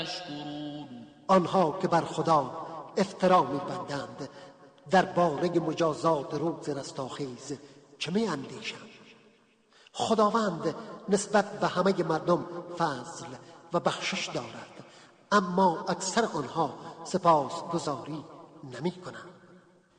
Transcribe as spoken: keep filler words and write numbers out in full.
یشکرون. آنها که بر خدا افترا می‌بندند در باره مجازات روز رستاخیز چه می‌اندیشند؟ خداوند نسبت به همه مردم فضل و بخشش دارد، اما اکثر آنها سپاسگزاری نمی‌کنند.